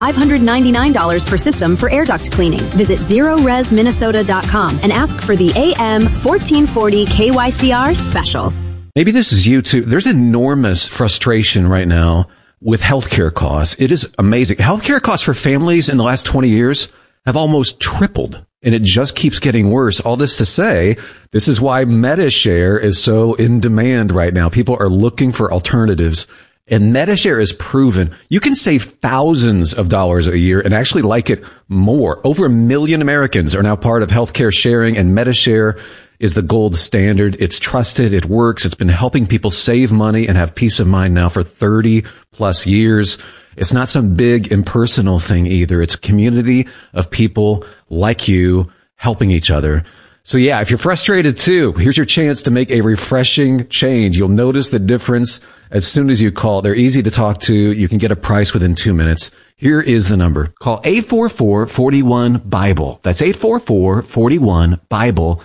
$599 per system for air duct cleaning. Visit ZeroResMinnesota.com and ask for the AM 1440 KYCR special. Maybe this is you too. There's enormous frustration right now with healthcare costs. It is amazing. Healthcare costs for families in the last 20 years have almost tripled, and it just keeps getting worse. All this to say, this is why MediShare is so in demand right now. People are looking for alternatives. And MediShare is proven you can save thousands of dollars a year and actually like it more. Over 1 million Americans are now part of healthcare sharing, and MediShare is the gold standard. It's trusted. It works. It's been helping people save money and have peace of mind now for 30 plus years. It's not some big impersonal thing either. It's a community of people like you helping each other. So yeah, if you're frustrated too, here's your chance to make a refreshing change. You'll notice the difference as soon as you call. They're easy to talk to. You can get a price within 2 minutes. Here is the number. Call 844-41-BIBLE. That's 844-41-BIBLE.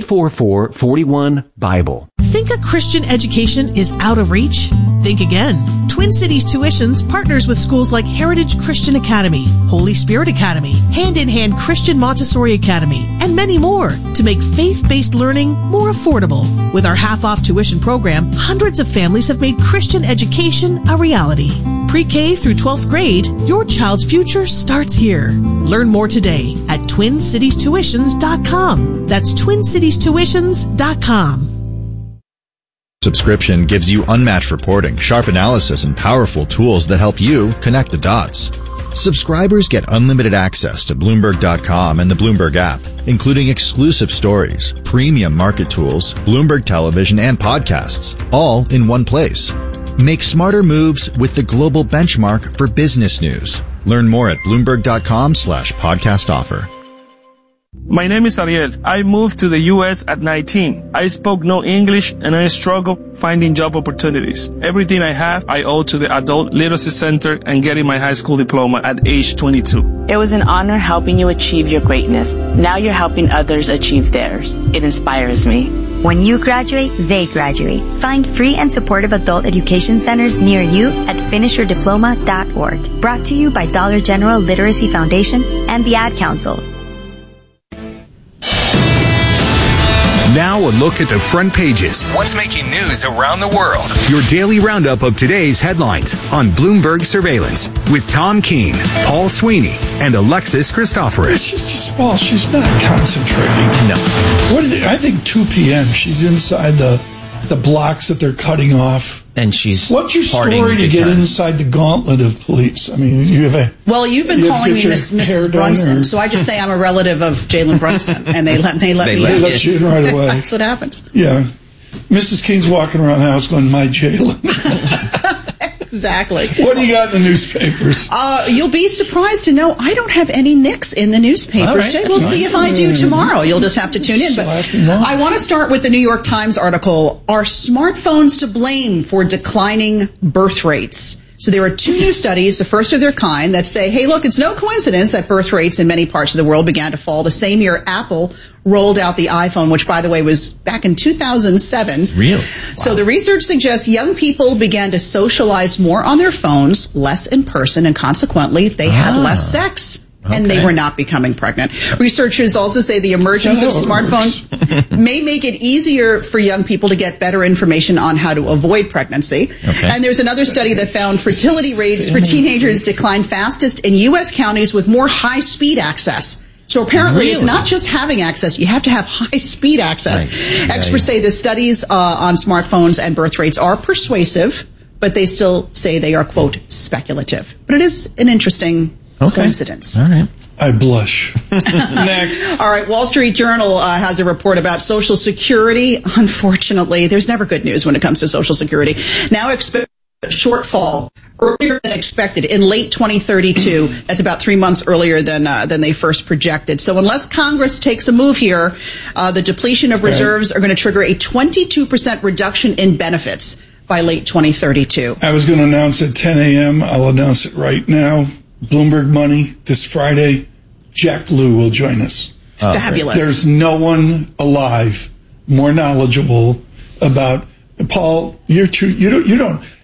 844-41-BIBLE. Think a Christian education is out of reach? Think again. Twin Cities Tuitions partners with schools like Heritage Christian Academy, Holy Spirit Academy, Hand in Hand Christian Montessori Academy, and many more to make faith-based learning more affordable. With our half-off tuition program, hundreds of families have made Christian education a reality. Pre-K through 12th grade, your child's future starts here. Learn more today at TwinCitiesTuitions.com. That's TwinCitiesTuitions.com. Subscription gives you unmatched reporting, sharp analysis, and powerful tools that help you connect the dots. Subscribers get unlimited access to Bloomberg.com and the Bloomberg app, including exclusive stories, premium market tools, Bloomberg television, and podcasts, all in one place. Make smarter moves with the global benchmark for business news. Learn more at Bloomberg.com/podcast offer. My name is Ariel. I moved to the U.S. at 19. I spoke no English and I struggled finding job opportunities. Everything I have, I owe to the Adult Literacy Center and getting my high school diploma at age 22. It was an honor helping you achieve your greatness. Now you're helping others achieve theirs. It inspires me. When you graduate, they graduate. Find free and supportive adult education centers near you at finishyourdiploma.org. Brought to you by Dollar General Literacy Foundation and the Ad Council. Now a look at the front pages. What's making news around the world? Your daily roundup of today's headlines on Bloomberg Surveillance with Tom Keene, Paul Sweeney, and Alexis Christoforous. She's not concentrating. No. I think 2 p.m. she's inside the blocks that they're cutting off. And she's what's your story to get inside the gauntlet of police? I mean, you have a... Well, you've been calling me Mrs. Brunson, so I just say I'm a relative of Jalen Brunson, and they let me in. They let you in right away. That's what happens. Yeah. Mrs. King's walking around the house going, my Jalen. Exactly. What do you got in the newspapers? You'll be surprised to know I don't have any nicks in the newspapers today. We'll see if I do tomorrow. You'll just have to tune in. But I want to start with the New York Times article, Are Smartphones to Blame for Declining Birth Rates? So there are 2 new studies, the first of their kind, that say, hey, look, it's no coincidence that birth rates in many parts of the world began to fall the same year Apple rolled out the iPhone, which, by the way, was back in 2007. Really? Wow. So the research suggests young people began to socialize more on their phones, less in person, and consequently, they had less sex. And they were not becoming pregnant. Researchers also say the emergence of smartphones may make it easier for young people to get better information on how to avoid pregnancy. Okay. And there's another study that found fertility rates for teenagers declined fastest in U.S. counties with more high-speed access. So apparently it's not just having access, you have to have high-speed access. Right. Experts say the studies on smartphones and birth rates are persuasive, but they still say they are, quote, speculative. But it is an interesting coincidence. All right. I blush. Next. All right. Wall Street Journal has a report about Social Security. Unfortunately, there's never good news when it comes to Social Security. Now expect a shortfall earlier than expected in late 2032. That's about 3 months earlier than they first projected. So unless Congress takes a move here, the depletion of reserves are going to trigger a 22% reduction in benefits by late 2032. I was going to announce at 10 a.m. I'll announce it right now. Bloomberg Money this Friday. Jack Lew will join us. Fabulous. There's no one alive more knowledgeable about Paul. You don't.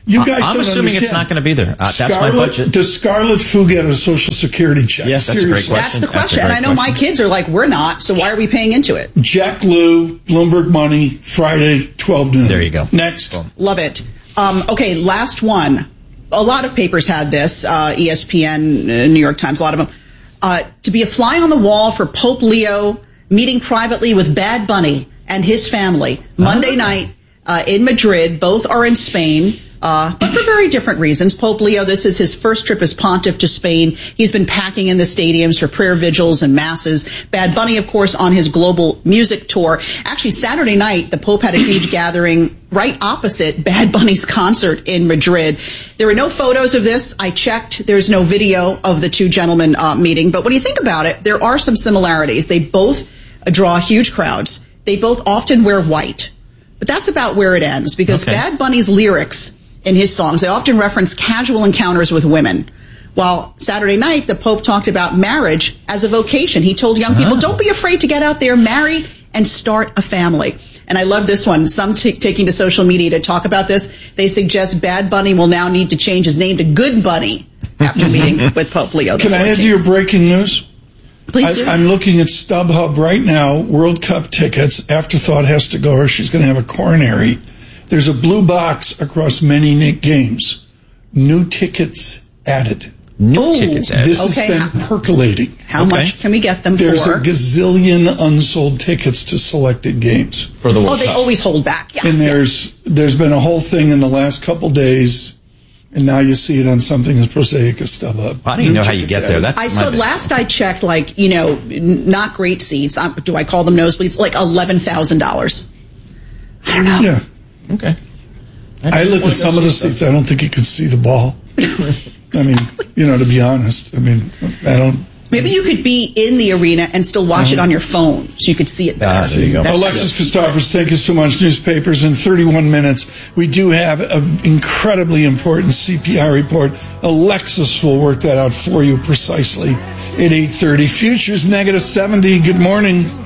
You guys I'm don't assuming understand. it's not going to be there. That's my budget. Does Scarlet Fu get a Social Security check? Yes, that's Seriously. a great question. That's the question. And I know my kids are like, we're not, so why are we paying into it? Jack Lew, Bloomberg Money, Friday, 12 noon. There you go. Next. Love it. Okay, last one. A lot of papers had this, ESPN, New York Times, a lot of them. To be a fly on the wall for Pope Leo meeting privately with Bad Bunny and his family Monday night in Madrid. Both are in Spain. But for very different reasons. Pope Leo, this is his first trip as pontiff to Spain. He's been packing in the stadiums for prayer vigils and masses. Bad Bunny, of course, on his global music tour. Actually, Saturday night, the Pope had a huge gathering right opposite Bad Bunny's concert in Madrid. There were no photos of this. I checked. There's no video of the two gentlemen meeting. But when you think about it, there are some similarities. They both draw huge crowds. They both often wear white. But that's about where it ends, because Bad Bunny's lyrics in his songs, they often reference casual encounters with women. While Saturday night, the Pope talked about marriage as a vocation. He told young people, don't be afraid to get out there, marry, and start a family. And I love this one. Some taking to social media to talk about this. They suggest Bad Bunny will now need to change his name to Good Bunny after meeting with Pope Leo the 14th. Can I add to your breaking news? Please do. I'm looking at StubHub right now. World Cup tickets. Afterthought has to go, or she's going to have a coronary. There's a blue box across many games. New tickets added. New tickets added. This has been percolating. How much can we get them There's for? a gazillion unsold tickets to selected games. For the World they Cup. always hold back. Yeah. And there's been a whole thing in the last couple days, and now you see it on something as prosaic as StubHub. I don't even know how you get there. I saw last I checked, like, not great seats. Do I call them nosebleeds? Like $11,000. I don't know. Yeah. Okay. I look at some of the seats. I don't think you can see the ball. I mean, to be honest, I don't. Maybe you could be in the arena and still watch it on your phone, so you could see it better. There you go. Alexis Christophers, thank you so much. Newspapers in 31 minutes. We do have an incredibly important CPI report. Alexis will work that out for you precisely at 8:30. Futures negative 70. Good morning.